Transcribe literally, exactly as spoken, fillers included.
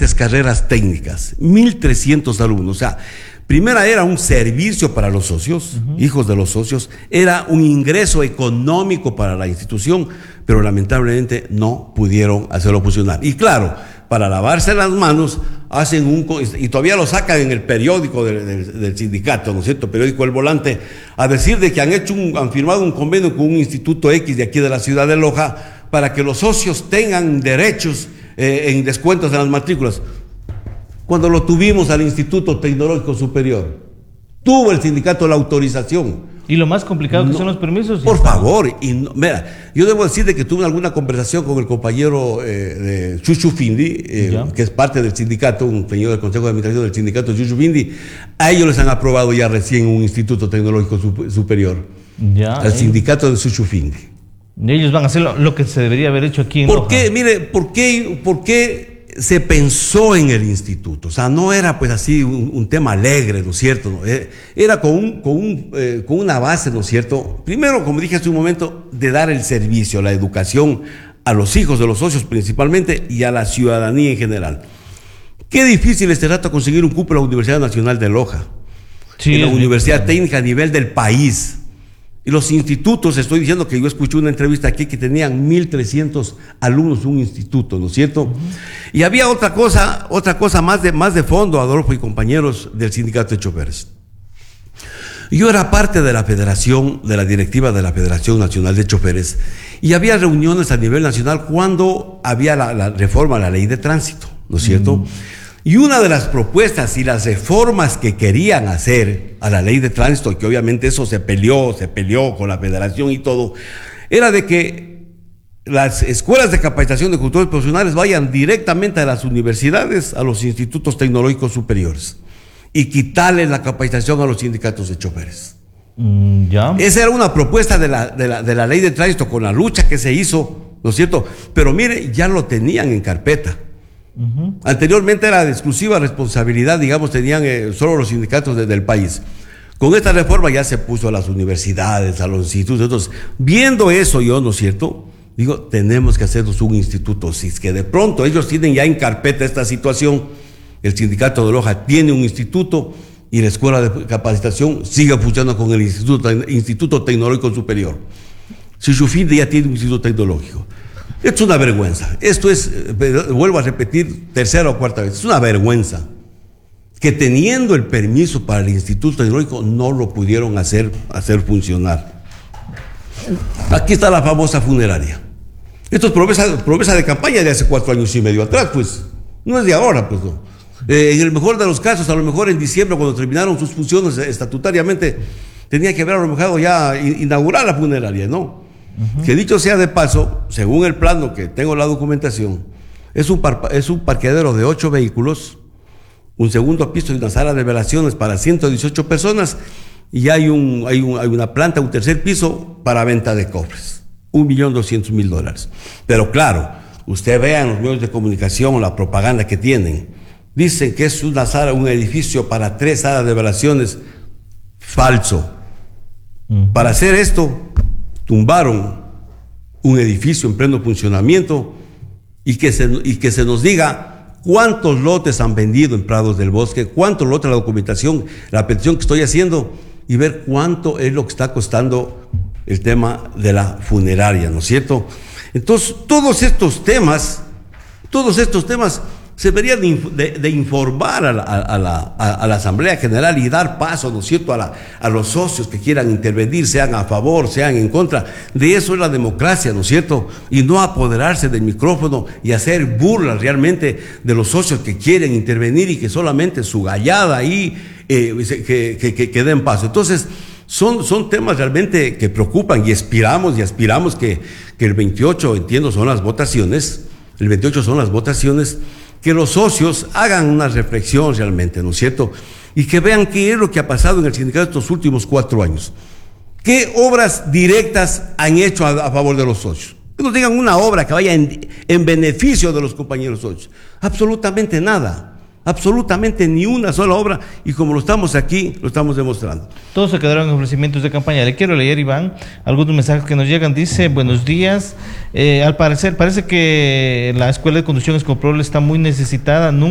diferentes carreras técnicas, mil trescientos alumnos. O sea, primera era un servicio para los socios, uh-huh. hijos de los socios, era un ingreso económico para la institución, pero lamentablemente no pudieron hacerlo funcionar. Y claro, para lavarse las manos, hacen un, y todavía lo sacan en el periódico del, del, del sindicato, ¿no es cierto? Periódico El Volante, a decir de que han hecho un, han firmado un convenio con un instituto X de aquí de la ciudad de Loja para que los socios tengan derechos eh, en descuentos de las matrículas. Cuando lo tuvimos al Instituto Tecnológico Superior, tuvo el sindicato la autorización. Y lo más complicado que no, son los permisos. Por favor, y no, mira, yo debo decir de que tuve alguna conversación con el compañero eh, de Chuchu Findi, eh, que es parte del sindicato, un señor del Consejo de Administración del sindicato Chuchu Findi. A ellos les han aprobado ya recién un Instituto Tecnológico Sup- Superior. Ya, al ellos, sindicato de Chuchu Findi. Ellos van a hacer lo, lo que se debería haber hecho aquí en ¿Por Loja? qué? Mire, ¿por qué? ¿Por qué? Se pensó en el instituto? O sea, no era pues así un, un tema alegre, ¿no es cierto? ¿No? Era con, un, con, un, eh, con una base, ¿no es cierto? Primero, como dije hace un momento, de dar el servicio, la educación a los hijos de los socios principalmente y a la ciudadanía en general. Qué difícil este rato conseguir un cupo en la Universidad Nacional de Loja, sí, en la Universidad bien. Técnica a nivel del país. Y los institutos, estoy diciendo que yo escuché una entrevista aquí que tenían mil trescientos alumnos un instituto, ¿no es cierto? Uh-huh. Y había otra cosa, otra cosa más de, más de fondo, Adolfo y compañeros del sindicato de choferes. Yo era parte de la federación, de la directiva de la Federación Nacional de Choferes, y había reuniones a nivel nacional cuando había la, la reforma a la ley de tránsito, ¿no es cierto? Uh-huh. Y una de las propuestas y las reformas que querían hacer a la ley de tránsito, que obviamente eso se peleó, se peleó con la federación y todo, era de que las escuelas de capacitación de conductores profesionales vayan directamente a las universidades, a los institutos tecnológicos superiores, y quitarles la capacitación a los sindicatos de choferes. Mm, ¿ya? Esa era una propuesta de la, de, la, de la ley de tránsito con la lucha que se hizo, ¿no es cierto? Pero mire, ya lo tenían en carpeta. Uh-huh. Anteriormente era de exclusiva responsabilidad, digamos, tenían eh, solo los sindicatos de, del país. Con esta reforma ya se puso a las universidades, a los institutos. Entonces, viendo eso yo, ¿no es cierto? Digo, tenemos que hacernos un instituto. Si es que de pronto ellos tienen ya en carpeta esta situación, el sindicato de Loja tiene un instituto y la escuela de capacitación sigue funcionando con el Instituto, Instituto Tecnológico Superior. Si su fin de ya tiene un instituto tecnológico. Esto es una vergüenza. Esto es, vuelvo a repetir, tercera o cuarta vez, es una vergüenza que teniendo el permiso para el Instituto Tecnológico no lo pudieron hacer, hacer funcionar. Aquí está la famosa funeraria. Esto es promesa, promesa de campaña de hace cuatro años y medio atrás, pues. No es de ahora, pues no. Eh, en el mejor de los casos, a lo mejor en diciembre, cuando terminaron sus funciones estatutariamente, tenía que haber a lo mejor ya inaugurar la funeraria, ¿no? Uh-huh. Que dicho sea de paso, según el plano que tengo la documentación, es un, par, es un parqueadero de ocho vehículos, un segundo piso y una sala de velaciones para ciento dieciocho personas, y hay, un, hay, un, hay una planta, un tercer piso para venta de cofres, un millón doscientos mil dólares. Pero claro, usted vea en los medios de comunicación la propaganda que tienen, dicen que es una sala, un edificio para tres salas de velaciones, falso. Uh-huh. Para hacer esto tumbaron un edificio en pleno funcionamiento y que, se, y que se nos diga cuántos lotes han vendido en Prados del Bosque, cuántos lotes, la documentación, la petición que estoy haciendo, y ver cuánto es lo que está costando el tema de la funeraria, ¿no es cierto? Entonces, todos estos temas, todos estos temas se deberían de, de, de informar a la, a, la, a, a la Asamblea General y dar paso, ¿no es cierto?, a, la, a los socios que quieran intervenir, sean a favor, sean en contra. De eso es la democracia, ¿no es cierto? Y no apoderarse del micrófono y hacer burlas realmente de los socios que quieren intervenir y que solamente su gallada ahí eh, que, que, que, que den paso. Entonces, son, son temas realmente que preocupan y aspiramos y aspiramos que, que el veintiocho, entiendo, son las votaciones, el veintiocho son las votaciones, que los socios hagan una reflexión realmente, ¿no es cierto? Y que vean qué es lo que ha pasado en el sindicato estos últimos cuatro años. ¿Qué obras directas han hecho a, a favor de los socios? Que nos digan una obra que vaya en, en beneficio de los compañeros socios. Absolutamente nada. Absolutamente ni una sola obra, y como lo estamos aquí, lo estamos demostrando. Todos se quedaron en ofrecimientos de campaña. Le quiero leer, Iván, algunos mensajes que nos llegan. Dice, buenos días, eh, al parecer, parece que la escuela de conducción Escoprol está muy necesitada. Nunca